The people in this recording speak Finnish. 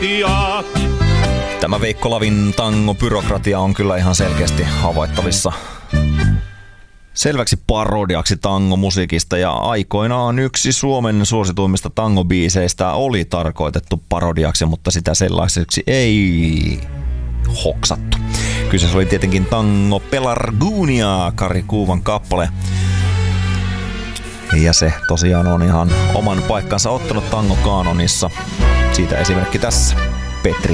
Tämä Veikko Lavin tango-byrokratia on kyllä ihan selkeästi havaittavissa selväksi parodiaksi tangomusiikista, ja aikoinaan yksi Suomen suosituimmista tangobiiseistä oli tarkoitettu parodiaksi, mutta sitä sellaiseksi ei hoksattu. Kyseessä oli tietenkin Tango Pelargonia, Kari Kuuvan kappale. Ja se tosiaan on ihan oman paikkansa ottanut tangokaanonissa. Siitä esimerkki tässä. Petri